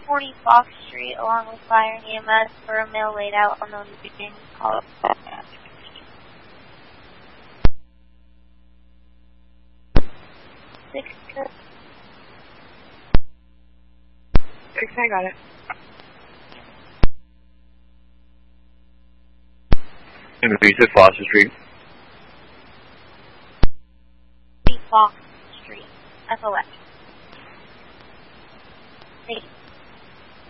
640 Fox Street, along with fire and EMS for a male laid out on the beginning call. 610. I got it. And repeat it, Foster Street. Fox Street, FOX. Thank you.